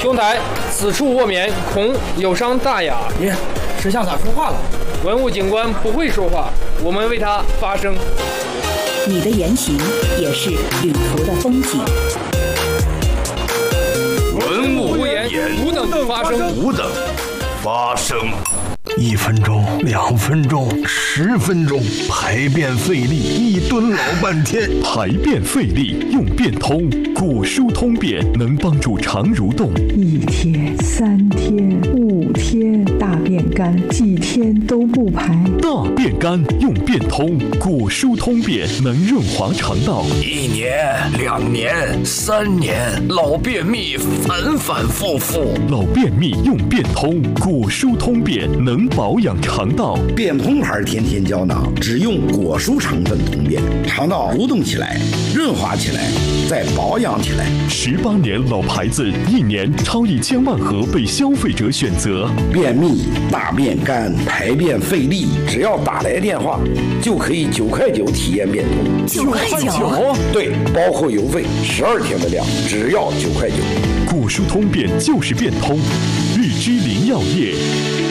兄台，此处卧眠，恐有伤大雅。 爷，石像咋说话了？ 文物警官不会说话，我们为他发声。 你的言行也是旅途的风景。 文物不言，吾等发声。 吾等发声。 1分钟、2分钟、10分钟，排便费力，一蹲老半天。 排便费力用便通，果蔬通便能帮助肠蠕动。 1天、3天、5天，大便干，几天都不排。 大便干用便通，果蔬通便能润滑肠道。 1年、2年、3年，老便秘反反复复。 老便秘用便通，果蔬通便能保养肠道。 便通牌天天胶囊，只用果蔬成分通便，肠道蠕动起来，润滑起来，再保养起来。 18年老牌子，1年超1000万盒被消费者选择。 便秘、大便干、排便费力，只要打来电话，就可以9块9体验便通。 9块9？ 对，包括邮费，12天的量，只要9块9。 果蔬通便就是便通，日之林药业。